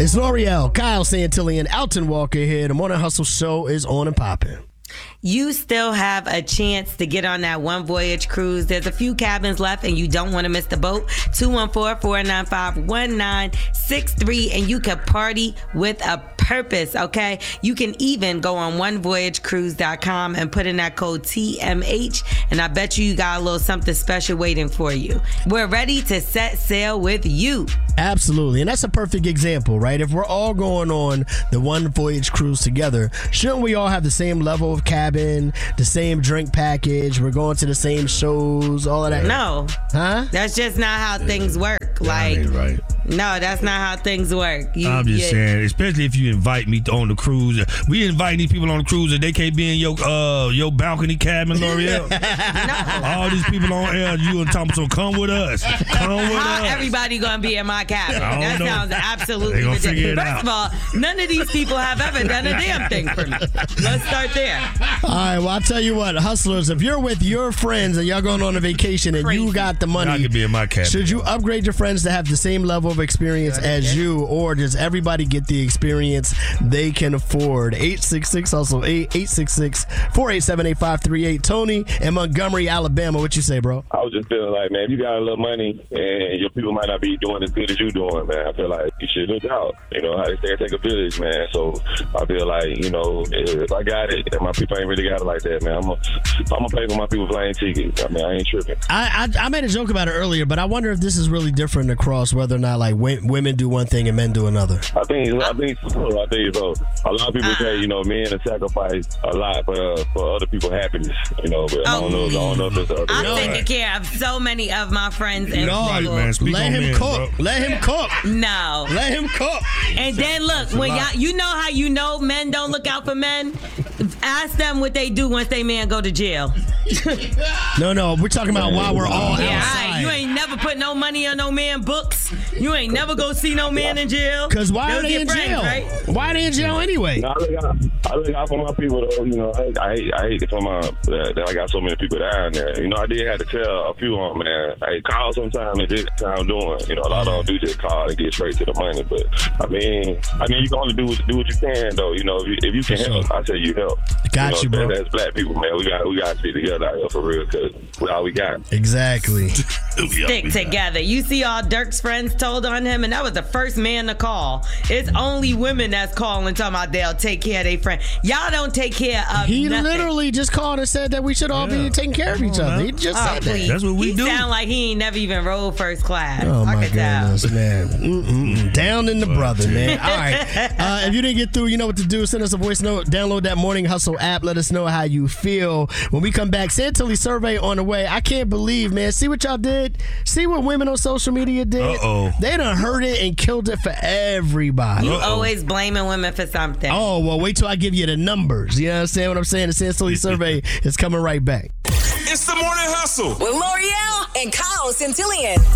It's L'Oreal, Kyle Santilli, and Alton Walker here. The Morning Hustle Show is on and popping. You still have a chance to get on that one voyage cruise. There's a few cabins left and you don't want to miss the boat. 214-495-1963 and you can party with a purpose, okay? You can even go on onevoyagecruise.com and put in that code TMH and I bet you got a little something special waiting for you. We're ready to set sail with you. Absolutely. And that's a perfect example, right? If we're all going on the one voyage cruise together, shouldn't we all have the same level of cabin, the same drink package? We're going to the same shows, all of that. No. Huh? That's just not how things work. That ain't right. No, that's not how things work. I'm just saying, especially if you invite me on the cruise. We invite these people on the cruise and they can't be in your balcony cabin, L'Oreal. No. All these people on air, you and Thompson, come with us. Come with How us. everybody gonna be in my cabin? I don't That know. sounds absolutely They gonna figure ridiculous. it First of all, none of these people have ever done a damn thing for me. Let's start there. All right, well, I'll tell you what, hustlers, if you're with your friends and y'all going on a vacation and you got the money, I could be in my cabin. should you upgrade your friends to have the same level of experience as you, or does everybody get the experience they can afford? 866-HUSTLE, 866-487-8538. Tony in Montgomery, Alabama, what you say, bro? I was just feeling like, man, if you got a little money and your people might not be doing as good as you doing, man, I feel like you should look out. You know, how they say it take a village, man. So I feel like, you know, if I got it and my people ain't really got it like that, man, I'm gonna pay for my people plane tickets. I mean, I ain't tripping. I made a joke about it earlier, but I wonder if this is really different across whether or not like women do one thing and men do another. I think so. A lot of people say, you know, men sacrifice a lot for other people's happiness, you know, but I don't know if it's other. I'm taking care of so many of my friends and Right, people. man. Speak Let on him men, cook. bro. Let him cook. No. Let him cook. And then look, when y'all, you know how you know men don't look out for men? Ask them what they do once they man go to jail. No, we're talking about while we're all Yeah, outside. right. You ain't never put no money on no man books. You ain't never go see no man in jail. Because why Those are they your in friends, jail? right? Why are they in jail anyway? No, I look out for my people, though. You know, I hate it for that I got so many people down there. You know, I did have to tell a few of them, man, hey, call sometime and this how I'm doing. You know, a lot of them do just call and get straight to the money. But, I mean, you can only do what you can, though. You know, if you can help, I say you help. Got you, bro. As black people, man, we got to stick together out here for real because we all we got. Exactly. Stick together. You see all Dirk's friends told on him, and that was the first man to call. It's only women that's calling talking about they'll take care of their friend. Y'all don't take care of He nothing. literally just called and said that we should all be taking care of each other. He just said that. Please. That's what we he do. Sound like he ain't never even rode first class. Oh I my could tell. goodness, man. Down in the brother, man. All right. If you didn't get through, you know what to do. Send us a voice note. Download that Morning Hustle app. Let us know how you feel. When we come back, Santilli survey on the way. I can't believe, man. See what y'all did? See what women on social media did? Uh-oh. They done heard it and killed it for everybody. You always blaming women for something. Oh, well, wait till I give you the numbers. You understand what I'm saying? The Santilli survey is coming right back. It's the Morning Hustle with L'Oreal and Kyle Santillian.